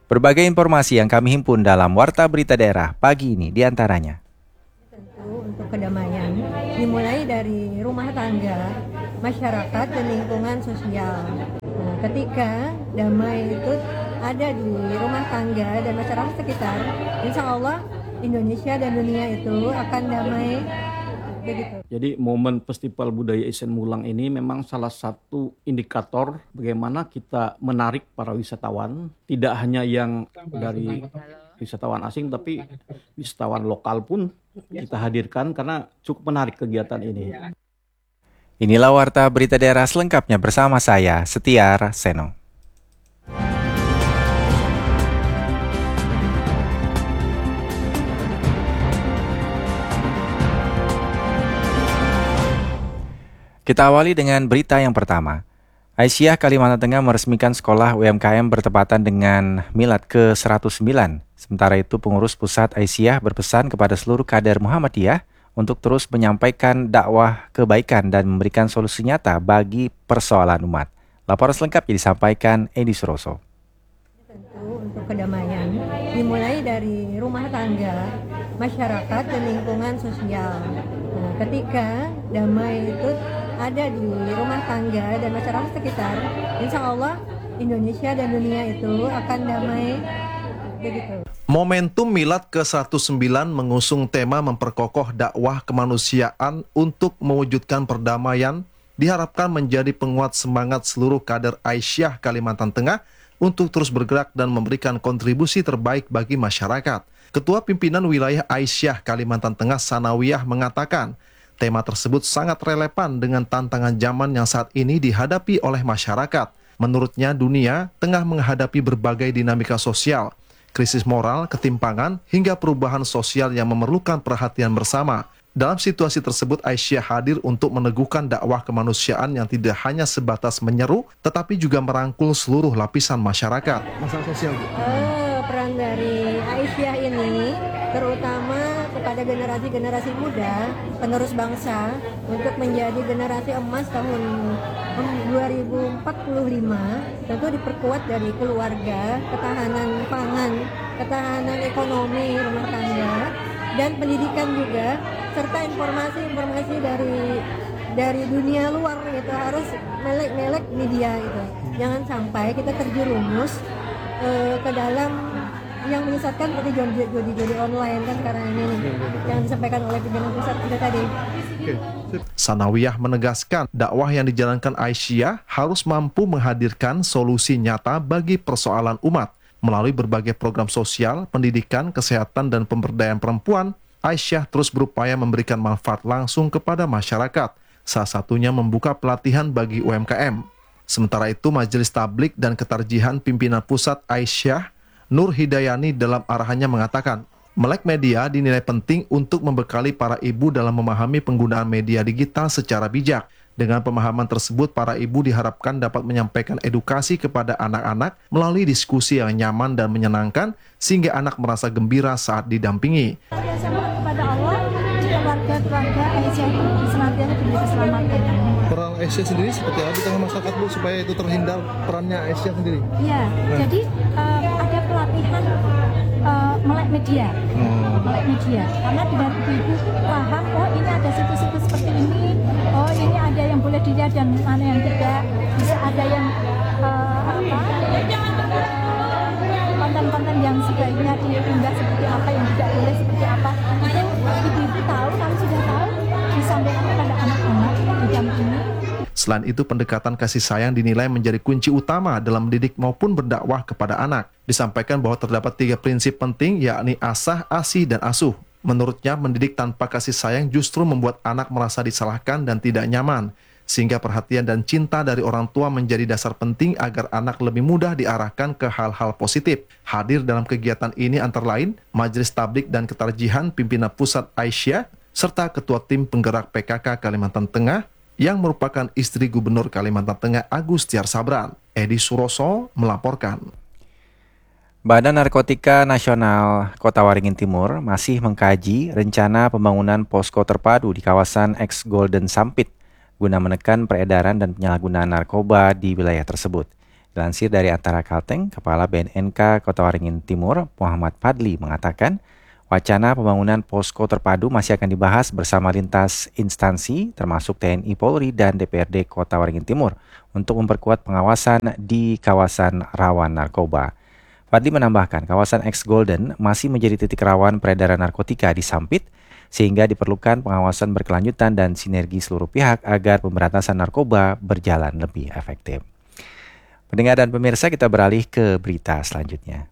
Berbagai informasi yang kami himpun dalam Warta Berita Daerah pagi ini diantaranya. Tentu untuk kedamaian dimulai dari rumah tangga, masyarakat, dan lingkungan sosial. Nah, ketika damai itu ada di rumah tangga dan masyarakat sekitar, insya Allah Indonesia dan dunia itu akan damai. Begitu. Jadi momen Festival Budaya Isen Mulang ini memang salah satu indikator bagaimana kita menarik para wisatawan, tidak hanya yang dari wisatawan asing tapi wisatawan lokal pun kita hadirkan karena cukup menarik kegiatan ini. Inilah Warta Berita Daerah selengkapnya bersama saya, Setiar Seno. Kita awali dengan berita yang pertama. Aisyah Kalimantan Tengah meresmikan sekolah UMKM bertepatan dengan Milad ke-109. Sementara itu pengurus pusat Aisyah berpesan kepada seluruh kader Muhammadiyah untuk terus menyampaikan dakwah kebaikan dan memberikan solusi nyata bagi persoalan umat. Laporan selengkapnya disampaikan Edi Suroso. Tentu untuk kedamaian dimulai dari rumah tangga, masyarakat, dan lingkungan sosial. Nah, ketika damai itu ada di rumah tangga dan masyarakat sekitar, insya Allah Indonesia dan dunia itu akan damai. Begitu. Momentum Milad ke-109 mengusung tema memperkokoh dakwah kemanusiaan untuk mewujudkan perdamaian, diharapkan menjadi penguat semangat seluruh kader Aisyah Kalimantan Tengah untuk terus bergerak dan memberikan kontribusi terbaik bagi masyarakat. Ketua Pimpinan Wilayah Aisyah Kalimantan Tengah Sanawiyah mengatakan, tema tersebut sangat relevan dengan tantangan zaman yang saat ini dihadapi oleh masyarakat. Menurutnya, dunia tengah menghadapi berbagai dinamika sosial, krisis moral, ketimpangan, hingga perubahan sosial yang memerlukan perhatian bersama. Dalam situasi tersebut, Aisyah hadir untuk meneguhkan dakwah kemanusiaan yang tidak hanya sebatas menyeru, tetapi juga merangkul seluruh lapisan masyarakat. Masalah sosial. Peran dari Aisyah ini terutama kepada generasi-generasi muda, penerus bangsa, untuk menjadi generasi emas tahun 2045, tentu diperkuat dari keluarga, ketahanan pangan, ketahanan ekonomi rumah tangga, dan pendidikan juga, serta informasi-informasi dari dunia luar gitu, harus melek media itu. Jangan sampai kita terjerumus ke dalam yang menyesatkan seperti judi online kan sekarang ini yang disampaikan oleh pimpinan pusat kita tadi. Sanawiyah menegaskan dakwah yang dijalankan Aisyah harus mampu menghadirkan solusi nyata bagi persoalan umat. Melalui berbagai program sosial, pendidikan, kesehatan, dan pemberdayaan perempuan, Aisyah terus berupaya memberikan manfaat langsung kepada masyarakat, salah satunya membuka pelatihan bagi UMKM. Sementara itu, Majelis Tablik dan Ketarjihan Pimpinan Pusat Aisyah Nur Hidayani dalam arahannya mengatakan, melek media dinilai penting untuk membekali para ibu dalam memahami penggunaan media digital secara bijak. Dengan pemahaman tersebut, para ibu diharapkan dapat menyampaikan edukasi kepada anak-anak melalui diskusi yang nyaman dan menyenangkan, sehingga anak merasa gembira saat didampingi. Saya mohon kepada Allah, keluarga Aisyah itu senantiasa diberi keselamatan. Peran Aisyah sendiri seperti apa di tengah masyarakat, Bu, supaya itu terhindar perannya Aisyah sendiri? Iya, jadi ada pelatihan melek media. Melek media. Karena biar ibu paham, oh ini ada situs-situs seperti ini, oh ini ada yang boleh dilihat dan mana yang tidak. Bisa ada yang konten-konten yang sebaiknya diunggah seperti apa, yang tidak boleh seperti apa. Itu ibu-ibu tahu, kalau sudah tahu, disampaikan kepada anak-anak, didampingi. Selain itu, pendekatan kasih sayang dinilai menjadi kunci utama dalam mendidik maupun berdakwah kepada anak. Disampaikan bahwa terdapat 3 prinsip penting, yakni asah, asih, dan asuh. Menurutnya, mendidik tanpa kasih sayang justru membuat anak merasa disalahkan dan tidak nyaman, sehingga perhatian dan cinta dari orang tua menjadi dasar penting agar anak lebih mudah diarahkan ke hal-hal positif. Hadir dalam kegiatan ini antara lain Majelis Tablik dan Ketarjihan Pimpinan Pusat Aisyah, serta Ketua Tim Penggerak PKK Kalimantan Tengah, yang merupakan istri Gubernur Kalimantan Tengah Agus Tiar Sabran. Edi Suroso melaporkan. Badan Narkotika Nasional Kota Waringin Timur masih mengkaji rencana pembangunan posko terpadu di kawasan Ex Golden Sampit guna menekan peredaran dan penyalahgunaan narkoba di wilayah tersebut. Dilansir dari Antara Kalteng, Kepala BNNK Kota Waringin Timur, Muhammad Fadli mengatakan, wacana pembangunan posko terpadu masih akan dibahas bersama lintas instansi termasuk TNI Polri dan DPRD Kota Waringin Timur untuk memperkuat pengawasan di kawasan rawan narkoba. Fadli menambahkan kawasan X Golden masih menjadi titik rawan peredaran narkotika di Sampit sehingga diperlukan pengawasan berkelanjutan dan sinergi seluruh pihak agar pemberantasan narkoba berjalan lebih efektif. Pendengar dan pemirsa, kita beralih ke berita selanjutnya.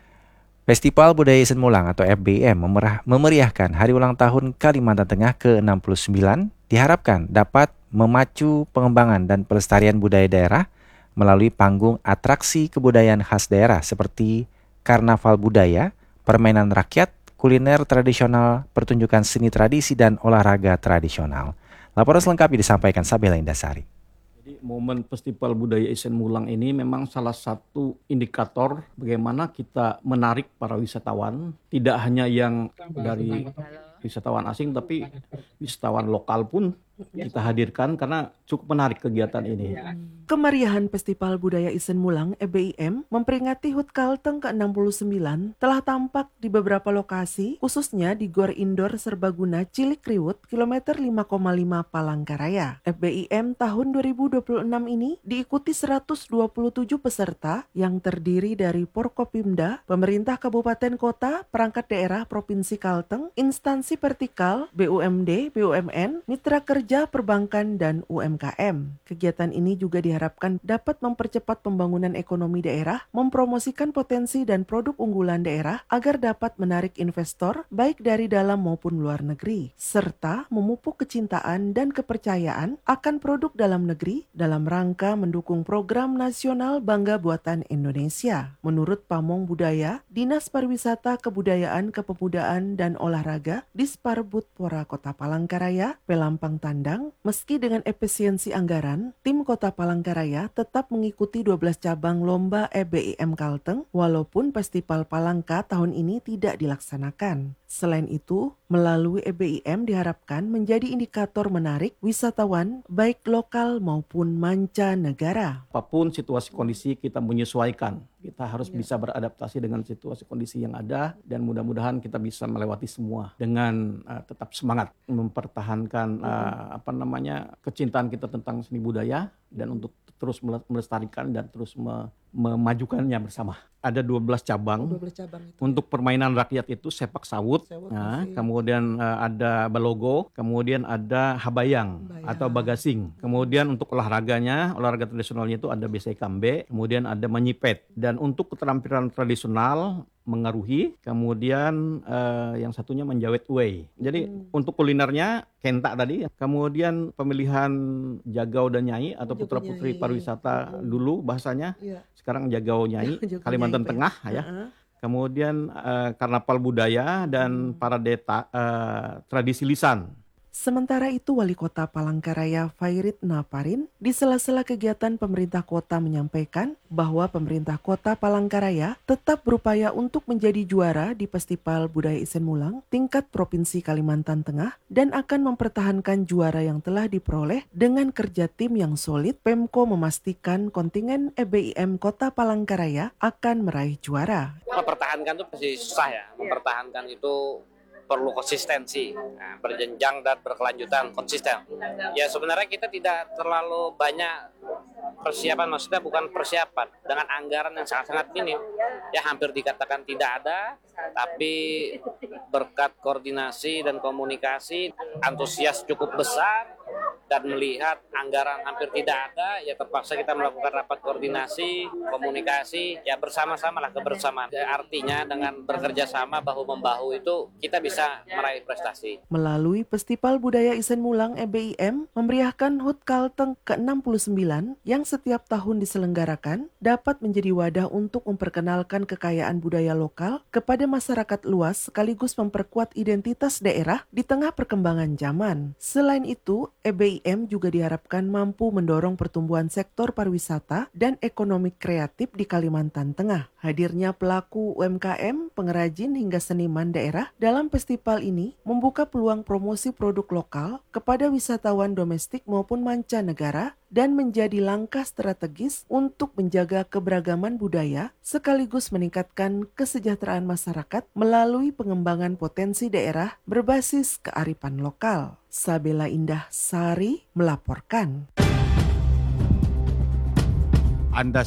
Festival Budaya Isen Mulang atau FBM memeriahkan Hari Ulang Tahun Kalimantan Tengah ke-69 diharapkan dapat memacu pengembangan dan pelestarian budaya daerah melalui panggung atraksi kebudayaan khas daerah seperti karnaval budaya, permainan rakyat, kuliner tradisional, pertunjukan seni tradisi, dan olahraga tradisional. Laporan selengkapnya disampaikan Sabila Indasari. Jadi momen Festival Budaya Isen Mulang ini memang salah satu indikator bagaimana kita menarik para wisatawan, tidak hanya yang dari wisatawan asing tapi wisatawan lokal pun kita hadirkan karena cukup menarik kegiatan ini. Kemeriahan Festival Budaya Isen Mulang (FBIM) memperingati HUT Kalteng ke-69 telah tampak di beberapa lokasi, khususnya di Gor Indoor Serbaguna Cilikriwut, kilometer 5,5 Palangkaraya. FBIM tahun 2026 ini diikuti 127 peserta yang terdiri dari Porkopimda, pemerintah kabupaten kota, perangkat daerah Provinsi Kalteng, instansi vertikal, BUMD, BUMN, mitra kerja perbankan, dan UMKM. Kegiatan ini juga diharapkan dapat mempercepat pembangunan ekonomi daerah, mempromosikan potensi dan produk unggulan daerah agar dapat menarik investor baik dari dalam maupun luar negeri, serta memupuk kecintaan dan kepercayaan akan produk dalam negeri dalam rangka mendukung program nasional Bangga Buatan Indonesia. Menurut Pamong Budaya, Dinas Pariwisata Kebudayaan Kepemudaan dan Olahraga Disparbud Pora Kota Palangkaraya, Pelampang Tandang, meski dengan efisiensi anggaran, tim Kota Palangkaraya tetap mengikuti 12 cabang lomba FBIM Kalteng walaupun Festival Palangka tahun ini tidak dilaksanakan. Selain itu, melalui FBIM diharapkan menjadi indikator menarik wisatawan baik lokal maupun mancanegara. Apapun situasi kondisi kita menyesuaikan. Kita harus bisa beradaptasi dengan situasi kondisi yang ada dan mudah-mudahan kita bisa melewati semua dengan tetap semangat mempertahankan kecintaan kita tentang seni budaya dan untuk terus melestarikan dan terus memajukannya bersama. Ada 12 cabang. 12 cabang itu. Untuk permainan rakyat itu sepak sawut, kemudian ada balogo, kemudian ada habayang atau bagasing. Kemudian untuk olahraga tradisionalnya itu ada besai kambe, kemudian ada menyipet. Dan untuk keterampilan tradisional mengaruhi, kemudian yang satunya menjawet uwei. Jadi untuk kulinernya kentak tadi, kemudian pemilihan jagau dan nyai atau putra-putri pariwisata dulu bahasanya, sekarang jagau nyai Kalimantan Tengah ya. Kemudian karnaval budaya dan parade tradisi lisan. Sementara itu, Wali Kota Palangkaraya Fairit Naparin di sela-sela kegiatan pemerintah kota menyampaikan bahwa pemerintah kota Palangkaraya tetap berupaya untuk menjadi juara di Festival Budaya Isen Mulang tingkat Provinsi Kalimantan Tengah dan akan mempertahankan juara yang telah diperoleh dengan kerja tim yang solid. Pemko memastikan kontingen FBIM Kota Palangkaraya akan meraih juara. Mempertahankan itu pasti susah ya, mempertahankan itu perlu konsistensi, berjenjang dan berkelanjutan, konsisten. Ya sebenarnya kita tidak terlalu banyak persiapan, maksudnya bukan persiapan dengan anggaran yang sangat-sangat minim, ya hampir dikatakan tidak ada, tapi berkat koordinasi dan komunikasi, antusias cukup besar, dan melihat anggaran hampir tidak ada, ya terpaksa kita melakukan rapat koordinasi, komunikasi, ya bersama-sama lah, kebersamaan. Artinya dengan bekerja sama bahu-membahu itu kita bisa meraih prestasi. Melalui Festival Budaya Isen Mulang FBIM memeriahkan HUT Kalteng ke-69 yang setiap tahun diselenggarakan dapat menjadi wadah untuk memperkenalkan kekayaan budaya lokal kepada masyarakat luas sekaligus memperkuat identitas daerah di tengah perkembangan zaman. Selain itu, FBIM juga diharapkan mampu mendorong pertumbuhan sektor pariwisata dan ekonomi kreatif di Kalimantan Tengah. Hadirnya pelaku UMKM, pengrajin hingga seniman daerah dalam festival ini membuka peluang promosi produk lokal kepada wisatawan domestik maupun mancanegara dan menjadi langkah strategis untuk menjaga keberagaman budaya sekaligus meningkatkan kesejahteraan masyarakat melalui pengembangan potensi daerah berbasis kearifan lokal. Sabela Indah Sari melaporkan. Anda